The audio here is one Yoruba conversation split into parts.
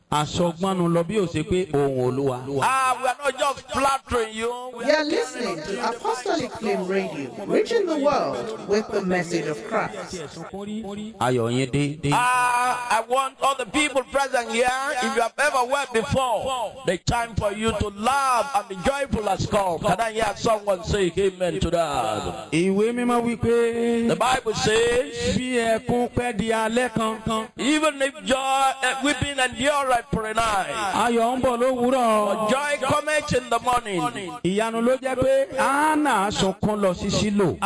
Àsọgbọ́nu lọ bí ó ṣe pé ohùn Olúwa. We are not just flattering you. You are listening to Apostolic Flame Radio, reaching the world with the message of Christ. Ayọ̀ yín dé. I want all the people present here, if you have ever wept before, the time for you to laugh and be joyful has come. Can I hear someone say amen to that? Ìwé mímọ́ wípé The Bible says, bí ẹkún pẹ́ di alẹ́ kan. even if joy, weeping endureth for a night, Ayọ̀ ń bọ̀ lówùúrọ̀. joy cometh in the morning. Ìyanu ló jẹ́ pé Hánà sunkún lọ sí Ṣílò.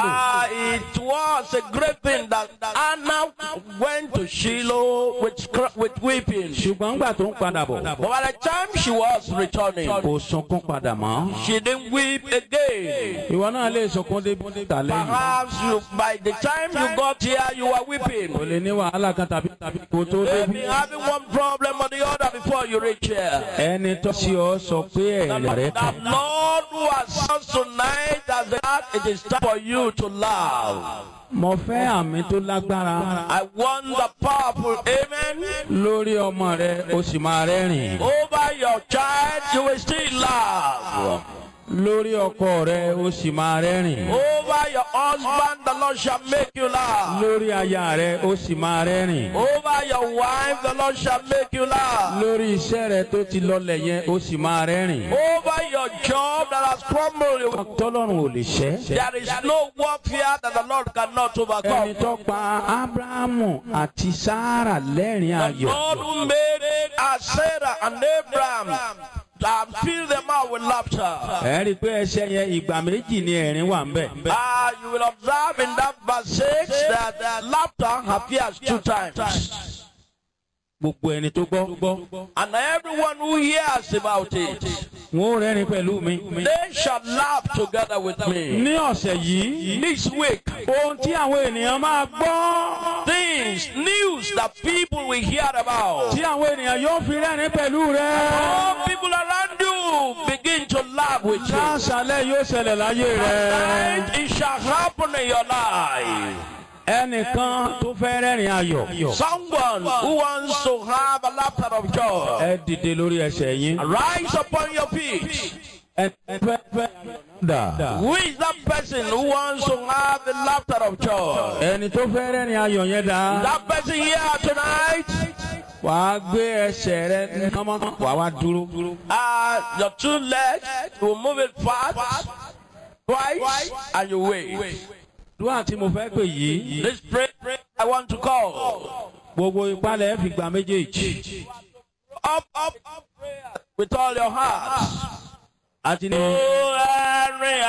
It was a great thing that Anna went to Shiloh with weeping. Ṣùgbọ́n gbà tó ń padà bọ̀. But by the time she was returning, Kò sunkún padà mọ́. she didn't weep again. Ìwọ náà lè sunkún dé tà lẹ́yìn. Perhaps by the time you got here, you were weeping. Kò lè ní wàhálà kan tàbí kò tó Maybe débí. having one problem or the other before you reach here. Ẹni tó ṣe ọ sọ pé ẹ̀rẹ̀ rẹ̀ The kàn. Lord who has us tonight has that it is time for you to laugh. Mo fẹ́ àmì tó lágbára. I want the powerful amen. Lórí ọmọ rẹ, o sì máa rẹ́rìn. Over your child, you will still laugh. Lórí ọkọ rẹ, o sì máa rẹ́rìn. Over your husband, the Lord shall make you laugh. Lórí aya rẹ, o sì máa rẹ́rìn. Over your wife, the Lord shall make you laugh. Lórí iṣẹ́ rẹ tó ti lọlẹ̀ yẹn, o sì máa rẹ́rìn. Over your job that has crumbled, Tọ́lọ́run ò lè ṣẹ́. there is no warfare that the Lord cannot Ẹni overcome. tó pa Ábúráhámù àti Sárà lẹ́rìn The ayọ̀. Lord who made Sarah and Abraham and fill them out with laughter. Ẹ rí i pé ẹsẹ̀ yẹn ìgbà méjì ni ẹ̀rín wà ń bẹ̀. You will observe in that verse 6 that laughter appears 2 times. Gbogbo ẹni tó gbọ́. And everyone who hears about it, Wọ́n ó rẹ́rìn pẹ̀lú mi. they shall laugh together with me. Ní ọ̀sẹ̀ yìí, This week, ohun tí àwọn ènìyàn máa gbọ́. things, news that people will hear about. Tí àwọn ènìyàn yóò fi rẹ́rìn pẹ̀lú rẹ. All people around you begin to laugh with you. Láṣálẹ̀ yóò ṣẹlẹ̀ láyé rẹ. And it shall happen in your life. Ẹnìkan tó fẹ́ rẹ́rìn ayọ̀. Someone who wants to have a laughter of joy, Ẹ dìde lórí ẹsẹ̀ yín. rise upon your feet. Ẹ fẹ́ dà. Who is that person who wants to have the laughter of joy? Ẹni tó fẹ́ rẹ́rìn ayọ̀ yẹn dà. That person here tonight, Wàá gbé ẹsẹ̀ rẹ kánmọ́. Wàá wá dúró. your 2 legs, you will move it fast, twice, and you wait. Dúwà tí mo fẹ́ pè yìí. This prayer I want to call. Gbogbo ìpalẹ̀ fi gbà méjèèjì. Up, prayer with all your heart. Àti ní. Oh, Henry,